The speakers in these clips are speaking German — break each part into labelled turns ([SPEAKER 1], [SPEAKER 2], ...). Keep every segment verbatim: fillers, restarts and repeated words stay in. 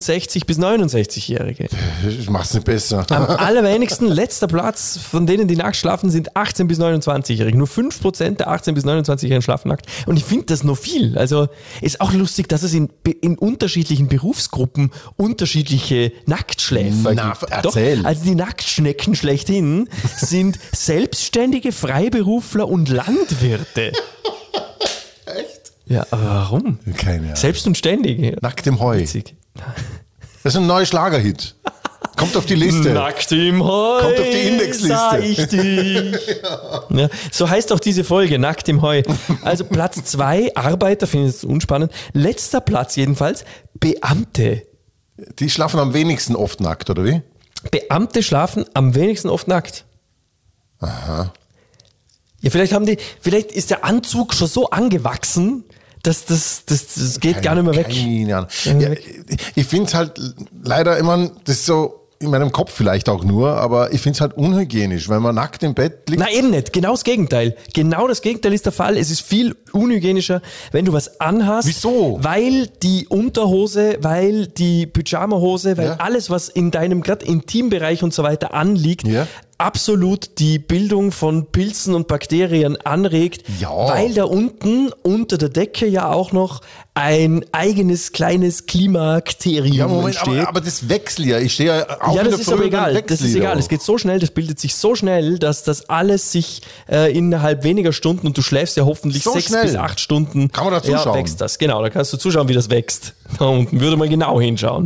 [SPEAKER 1] sechzig bis neunundsechzig-Jährige.
[SPEAKER 2] Ich mach's nicht besser.
[SPEAKER 1] Am allerwenigsten, letzter Platz von denen, die nackt schlafen, sind achtzehn bis neunundzwanzig-Jährige. Nur fünf Prozent der achtzehn bis neunundzwanzig-Jährigen schlafen nackt. Und ich finde das noch viel. Also ist auch lustig, dass es in, in unterschiedlichen Berufsgruppen unterschiedliche Nacktschläfer
[SPEAKER 2] Na,
[SPEAKER 1] gibt.
[SPEAKER 2] erzähl.
[SPEAKER 1] Doch, also die Nacktschnecken schlechthin sind selbstständige Freiberufler und Landwirte.
[SPEAKER 2] Echt?
[SPEAKER 1] Ja, aber warum?
[SPEAKER 2] Keine Ahnung.
[SPEAKER 1] Selbst und ständig.
[SPEAKER 2] Nackt im Heu.
[SPEAKER 1] Witzig.
[SPEAKER 2] Das ist ein neuer Schlagerhit. Kommt auf die Liste.
[SPEAKER 1] Nackt im Heu.
[SPEAKER 2] Kommt auf die Indexliste.
[SPEAKER 1] Sah ich dich. ja. Ja, so heißt auch diese Folge, Nackt im Heu. Also Platz zwei, Arbeiter, finde ich jetzt unspannend. Letzter Platz jedenfalls, Beamte.
[SPEAKER 2] Die schlafen am wenigsten oft nackt, oder wie?
[SPEAKER 1] Beamte schlafen am wenigsten oft nackt.
[SPEAKER 2] Aha.
[SPEAKER 1] Ja, vielleicht haben die, vielleicht ist der Anzug schon so angewachsen, dass das, das, das geht
[SPEAKER 2] Keine,
[SPEAKER 1] gar nicht mehr weg.
[SPEAKER 2] Keine Ahnung. Ja, ich finde es halt leider immer, das ist so in meinem Kopf vielleicht auch nur, aber ich finde es halt unhygienisch, weil man nackt im Bett liegt.
[SPEAKER 1] Na eben nicht, genau das Gegenteil. Genau das Gegenteil ist der Fall. Es ist viel unhygienischer, wenn du was anhast.
[SPEAKER 2] Wieso?
[SPEAKER 1] Weil die Unterhose, weil die Pyjamahose, weil
[SPEAKER 2] Ja.
[SPEAKER 1] alles, was in deinem gerade Intimbereich und so weiter anliegt,
[SPEAKER 2] Ja.
[SPEAKER 1] absolut die Bildung von Pilzen und Bakterien anregt,
[SPEAKER 2] Ja.
[SPEAKER 1] weil da unten unter der Decke ja auch noch ein eigenes kleines Klimakterium
[SPEAKER 2] Ja, Moment,
[SPEAKER 1] entsteht.
[SPEAKER 2] aber, aber das wechselt ja. Ich stehe ja auch
[SPEAKER 1] Ja,
[SPEAKER 2] in
[SPEAKER 1] das
[SPEAKER 2] der
[SPEAKER 1] ist
[SPEAKER 2] Früh
[SPEAKER 1] aber
[SPEAKER 2] und dann
[SPEAKER 1] egal.
[SPEAKER 2] wechselt
[SPEAKER 1] Das ist
[SPEAKER 2] die
[SPEAKER 1] egal.
[SPEAKER 2] doch.
[SPEAKER 1] Es geht so schnell, das bildet sich so schnell, dass das alles sich äh, innerhalb weniger Stunden, und du schläfst ja hoffentlich
[SPEAKER 2] So
[SPEAKER 1] sechs
[SPEAKER 2] schnell.
[SPEAKER 1] bis acht Stunden.
[SPEAKER 2] Kann man da
[SPEAKER 1] Ja,
[SPEAKER 2] zuschauen?
[SPEAKER 1] wächst das. Genau, da kannst du zuschauen, wie das wächst. Da unten würde man genau hinschauen.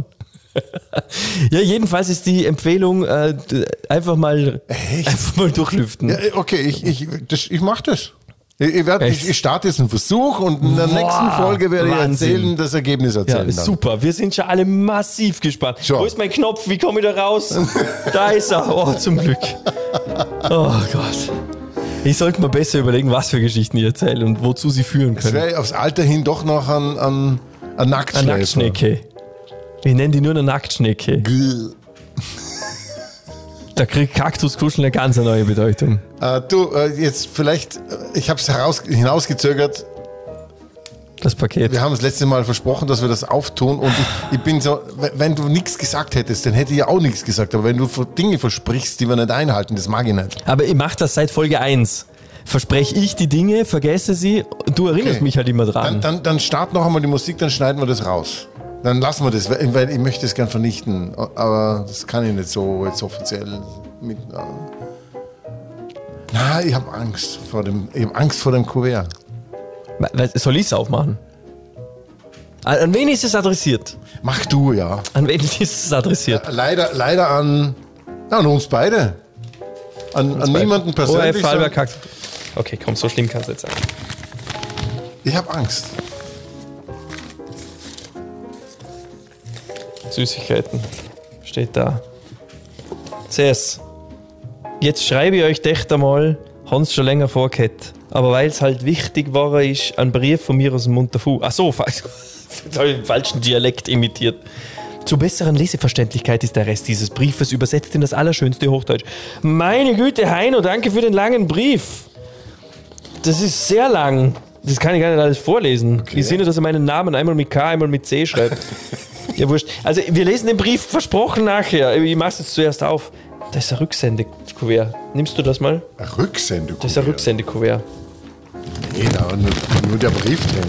[SPEAKER 1] Ja, jedenfalls ist die Empfehlung, äh, d- einfach mal,
[SPEAKER 2] Echt?
[SPEAKER 1] einfach mal durchlüften.
[SPEAKER 2] Ja, okay, ich, ich, das, ich mache das. Ich, ich, werd, ich, ich starte jetzt einen Versuch und in der
[SPEAKER 1] Boah,
[SPEAKER 2] nächsten Folge werde ich
[SPEAKER 1] Wahnsinn.
[SPEAKER 2] erzählen, das Ergebnis
[SPEAKER 1] Ja,
[SPEAKER 2] erzählen. dann.
[SPEAKER 1] super. Wir sind schon alle massiv gespannt.
[SPEAKER 2] So.
[SPEAKER 1] Wo ist mein Knopf? Wie komme ich da raus? Da ist er. Oh, zum Glück. Oh Gott. Ich sollte mir besser überlegen, was für Geschichten ich erzähle und wozu sie führen
[SPEAKER 2] Das
[SPEAKER 1] können.
[SPEAKER 2] wäre aufs Alter hin doch noch ein, ein, ein Nacktschläfer.
[SPEAKER 1] Eine Nacktschnecke. Ich nenne die nur eine Nacktschnecke.
[SPEAKER 2] Gl-
[SPEAKER 1] Da kriegt Kaktuskuscheln eine ganz neue Bedeutung.
[SPEAKER 2] Äh, du, äh, jetzt vielleicht, äh, ich habe es heraus, hinausgezögert.
[SPEAKER 1] Das Paket.
[SPEAKER 2] Wir haben das letzte Mal versprochen, dass wir das auftun und ich, ich bin so, w- wenn du nichts gesagt hättest, dann hätte ich ja auch nichts gesagt. Aber wenn du Dinge versprichst, die wir nicht einhalten, das mag ich nicht.
[SPEAKER 1] Aber ich mache das seit Folge eins. Verspreche ich die Dinge, vergesse sie, du erinnerst
[SPEAKER 2] Okay.
[SPEAKER 1] mich halt immer dran.
[SPEAKER 2] Dann, dann, dann start noch einmal die Musik, dann schneiden wir das raus. Dann lassen wir das, weil weil ich möchte es gern vernichten. Aber das kann ich nicht so jetzt offiziell mit. äh. Na, ich habe Angst vor dem, ich habe Angst vor dem Kuvert.
[SPEAKER 1] Was- Soll ich es aufmachen? An an wen ist es adressiert?
[SPEAKER 2] Mach du, ja.
[SPEAKER 1] An wen ist es adressiert?
[SPEAKER 2] Leider, leider an, an uns beide. An, an niemanden
[SPEAKER 1] O R
[SPEAKER 2] persönlich.
[SPEAKER 1] F Halber
[SPEAKER 2] sondern-
[SPEAKER 1] Kaktus. Okay, komm, so schlimm kann es nicht sein.
[SPEAKER 2] Ich habe Angst.
[SPEAKER 1] Süßigkeiten. Steht da. Ses. Jetzt schreibe ich euch echt einmal, Hans schon länger vorgehabt. Aber weil es halt wichtig war, ist ein Brief von mir aus dem Montafu. Ach so, falsch. Jetzt habe ich den falschen Dialekt imitiert. Zur besseren Leseverständlichkeit ist der Rest dieses Briefes übersetzt in das allerschönste Hochdeutsch. Meine Güte, Heino, danke für den langen Brief. Das ist sehr lang. Das kann ich gar nicht alles vorlesen. Okay. Ich sehe nur, dass er meinen Namen einmal mit K, einmal mit C schreibt. Ja, wurscht. Also, wir lesen den Brief versprochen nachher. Ich mach's jetzt zuerst auf. Da ist ein Rücksendekuvert. Nimmst du das mal?
[SPEAKER 2] Ein Rücksendekuvert.
[SPEAKER 1] Das ist ein Rücksendekuvert.
[SPEAKER 2] Nee, da war nur, nur der Brief drin.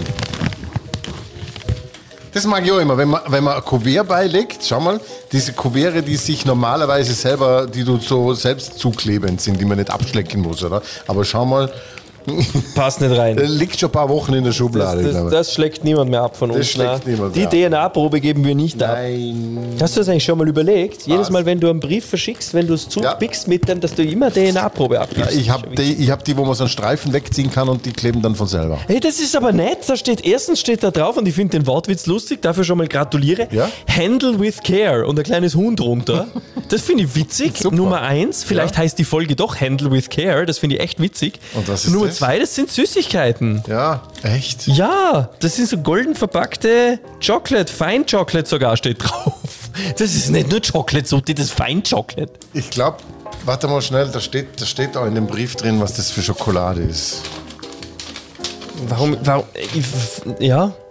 [SPEAKER 2] Das mag ich auch immer, wenn man, wenn man ein Kuvert beilegt, schau mal, diese Kuvere, die sich normalerweise selber, die du so selbst zuklebend sind, die man nicht abschlecken muss, oder? Aber schau mal,
[SPEAKER 1] Passt nicht rein.
[SPEAKER 2] der liegt schon ein paar Wochen in der Schublade.
[SPEAKER 1] Das,
[SPEAKER 2] glaube
[SPEAKER 1] das,
[SPEAKER 2] ich.
[SPEAKER 1] das schlägt niemand mehr ab von
[SPEAKER 2] Das
[SPEAKER 1] uns.
[SPEAKER 2] schlägt
[SPEAKER 1] na.
[SPEAKER 2] niemand
[SPEAKER 1] Die
[SPEAKER 2] mehr ab.
[SPEAKER 1] D N A-Probe geben wir nicht ab.
[SPEAKER 2] Nein.
[SPEAKER 1] Hast du das eigentlich schon mal überlegt? Jedes Mal, wenn du einen Brief verschickst, wenn du es zupickst mit dem, dass du immer D N A-Probe abgibst.
[SPEAKER 2] Ich habe die, ich hab die, wo man so einen Streifen wegziehen kann und die kleben dann von selber.
[SPEAKER 1] Hey, das ist aber nett. Da steht, erstens steht da drauf, und ich finde den Wortwitz lustig, dafür schon mal gratuliere.
[SPEAKER 2] Ja?
[SPEAKER 1] Handle with care und ein kleines Huhn drunter. Das finde ich witzig.
[SPEAKER 2] Super.
[SPEAKER 1] Nummer eins, vielleicht
[SPEAKER 2] Ja.
[SPEAKER 1] heißt die Folge doch Handle with care. Das finde ich echt witzig.
[SPEAKER 2] Und was ist
[SPEAKER 1] Nummer
[SPEAKER 2] das?
[SPEAKER 1] zwei, das sind Süßigkeiten.
[SPEAKER 2] Ja, echt?
[SPEAKER 1] Ja, das sind so golden verpackte Chocolate, Fine Chocolate sogar steht drauf. Das ist nicht nur Chocolate, so das ist Fine Chocolate.
[SPEAKER 2] Ich glaube, warte mal schnell, da steht, da steht auch in dem Brief drin, was das für Schokolade ist.
[SPEAKER 1] Warum, warum, ich, ja,